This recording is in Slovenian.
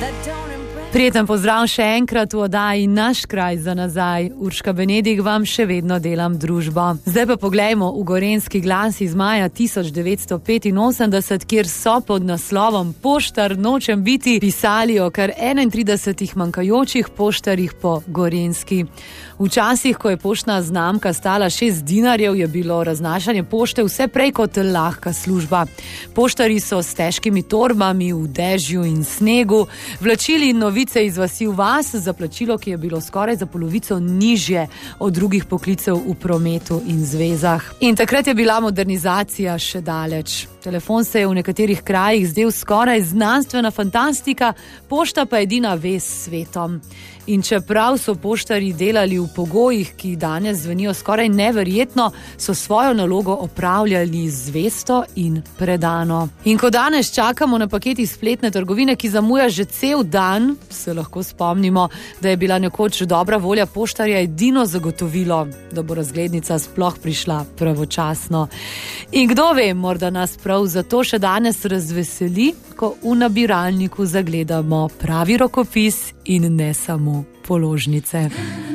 Prijeten pozdrav še enkrat v oddaji Naš kraj za nazaj. Urška Benedik vam še vedno delam družbo. Zdaj pa poglejmo v Gorenjski glas iz maja 1985, kjer so pod naslovom Poštar nočem biti pisali o kar 31 manjkajočih poštarjih po Gorenjski. Včasih, ko je poštna znamka stala 6 dinarjev, je bilo raznašanje pošte vse prej kot lahka služba. Poštarji so s težkimi torbami v dežju in snegu vlačili novice iz vasi v vas za plačilo, ki je bilo skoraj za polovico nižje od drugih poklicev v prometu in zvezah. In takrat je bila modernizacija še daleč. Telefon se je v nekaterih krajih zdel skoraj znanstvena fantastika, pošta pa edina vez s svetom. In čeprav so poštarji delali v pogojih, ki danes zvenijo skoraj neverjetno, so svojo nalogo opravljali zvesto in predano. In ko danes čakamo na paket iz spletne trgovine, ki zamuja že cel dan, se lahko spomnimo, da je bila nekoč dobra volja poštarja edino zagotovilo, da bo razglednica sploh prišla pravočasno. In kdo ve, morda nas prav zato še danes razveseli, ko v nabiralniku zagledamo pravi rokopis in ne samo položnice.